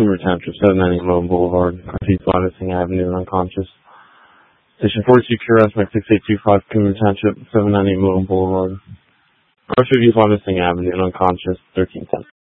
Coomer Township, 790 Moen Boulevard, Northeast Lansing Avenue, unconscious. Station 42 QRS, MAC 6825, Coomer Township, 790 Moen Boulevard, Northeast Lansing Avenue, unconscious, 1310.